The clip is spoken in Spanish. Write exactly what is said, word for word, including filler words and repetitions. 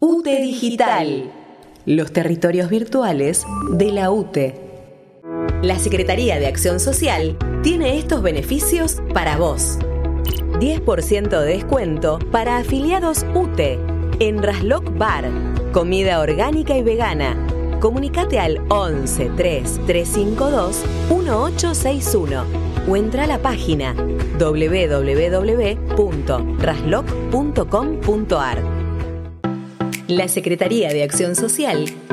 U T E Digital, los territorios virtuales de la U T E. La Secretaría de Acción Social tiene estos beneficios para vos. diez por ciento de descuento para afiliados U T E en Rasloc Bar, comida orgánica y vegana. Comunicate al once tres tres cinco dos uno ocho seis uno o entra a la página doble u doble u doble u punto rasloc punto com punto a r. La Secretaría de Acción Social